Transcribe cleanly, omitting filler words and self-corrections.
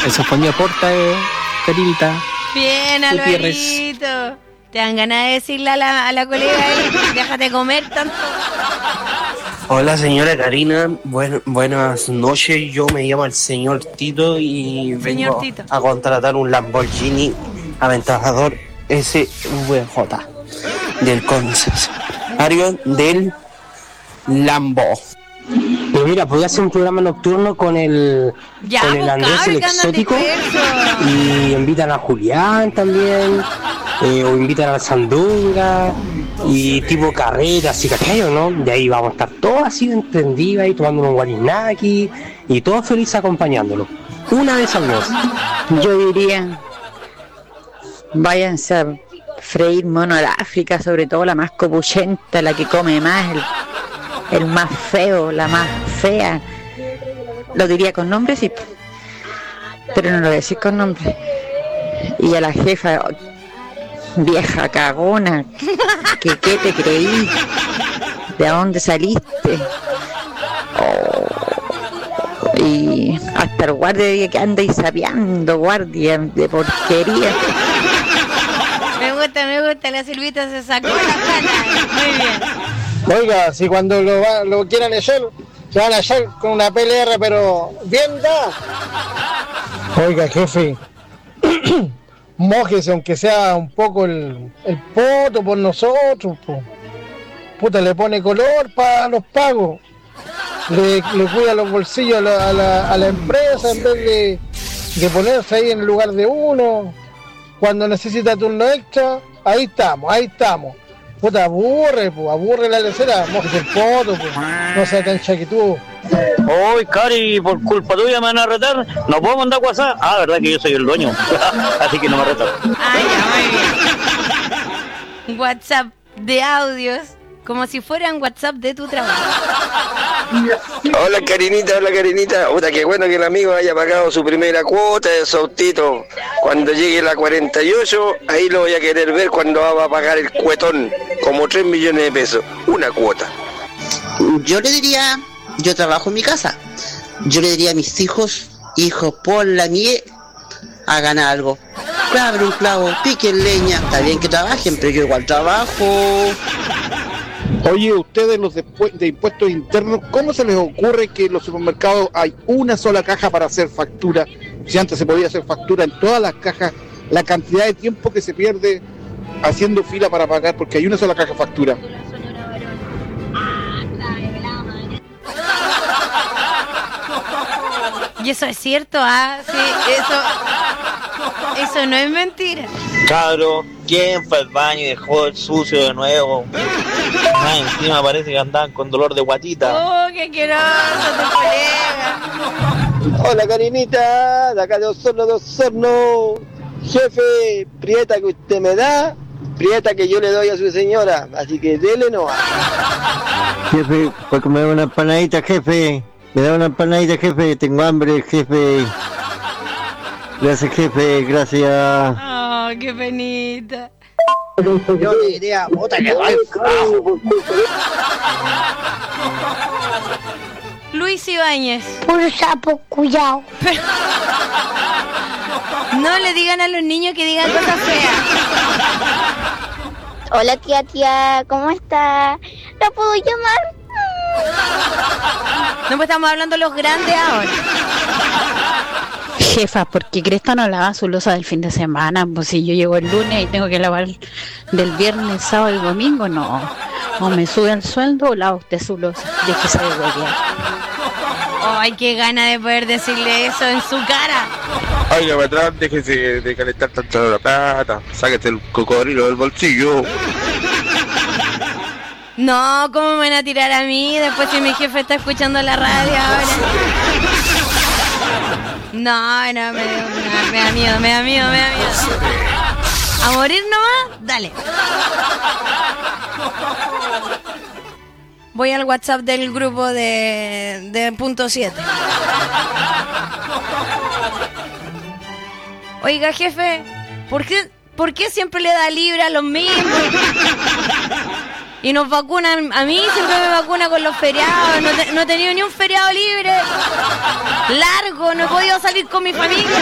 Eso fue mi aporte, Carinita. Bien, Alvarito. ¿Te dan ganas de decirle a la colega ahí, déjate comer tanto? Hola señora Karina, buenas noches, yo me llamo el señor Tito y vengo a contratar un Lamborghini Aventador SVJ del concesionario del Lambo. Y mira, podría hacer un programa nocturno con el Andrés el Exótico y invitan a Julián también, o invitan a la Sandunga y tipo carreras y cachayos, ¿no? De ahí vamos a estar todos así entendidos ahí tomando unos guarisnaki y todos felices acompañándolo. Una vez al mes. Yo diría, váyanse a freír mono al África, sobre todo la más copuchenta, la que come más, el más feo, la más fea. Lo diría con nombre, sí, pero no lo voy a decir con nombre. Y a la jefa, vieja cagona, ¿qué te creí? ¿De dónde saliste? Oh. Y hasta el guardia que anda y sapeando, guardia de porquería. Me gusta, la Silvita se sacó la cara. Muy bien. Oiga, si cuando lo quieran echar, se van a echar con una PLR, pero bien da. Oiga, jefe, mójese aunque sea un poco el poto por nosotros, po. Puta, le pone color para los pagos, le cuida los bolsillos a la empresa en vez de ponerse ahí en el lugar de uno. Cuando necesita turno extra, ahí estamos. Puta, aburre la lecera, mójese el poto, po. No sea tan chaquitudo. Hoy, Cari, por culpa tuya me van a retar. No puedo mandar WhatsApp. Ah, verdad que yo soy el dueño. Así que no me retan. Muy bien. WhatsApp de audios, como si fueran WhatsApp de tu trabajo. Hola Karinita. Puta, qué bueno que el amigo haya pagado su primera cuota de su autito. Cuando llegue la 48, ahí lo voy a querer ver cuando va a pagar el cuetón. Como 3 millones de pesos. Una cuota. Yo le diría, yo trabajo en mi casa, yo le diría a mis hijos, por la mía, hagan algo. Claven un clavo, piquen leña, está bien que trabajen, pero yo igual trabajo. Oye, ustedes los de impuestos internos, ¿cómo se les ocurre que en los supermercados hay una sola caja para hacer factura? Si antes se podía hacer factura en todas las cajas, la cantidad de tiempo que se pierde haciendo fila para pagar porque hay una sola caja de factura. Y eso es cierto, sí, eso no es mentira. Cabro, ¿quién fue al baño y dejó el sucio de nuevo? Encima parece que andaban con dolor de guatita. ¡Oh, qué asqueroso tu colega! Hola Karinita, de acá de Osorno. Jefe, prieta que usted me da, prieta que yo le doy a su señora, así que dele no. Jefe, ¿puedo comer una empanadita, jefe? Me da una empanadita, jefe, tengo hambre, jefe. Gracias, jefe, gracias. Oh, qué penita. Yo le diría, puta que va. Luis Ibáñez. Puro sapo, cuidado. No le digan a los niños que digan cosas feas. Hola tía, ¿cómo está? ¿La puedo llamar? No, pues estamos hablando de los grandes ahora. Jefa, ¿por qué Cresta no lava su loza del fin de semana? Pues si yo llego el lunes y tengo que lavar del viernes, sábado y domingo, no. O me sube el sueldo o lava usted su loza. Déjese de huevear. Ay, qué gana de poder decirle eso en su cara. Oiga, patrón, déjese de calentar tanto la plata. Sáquese el cocodrilo del bolsillo. No, ¿cómo me van a tirar a mí después si mi jefe está escuchando la radio ahora? No, me da miedo. ¿A morir nomás? Dale. Voy al WhatsApp del grupo de punto 7. Oiga, jefe, ¿por qué siempre le da libre a los mismos? Y nos vacunan, a mí siempre me vacuna con los feriados, no he tenido ni un feriado libre, largo, no he podido salir con mi familia.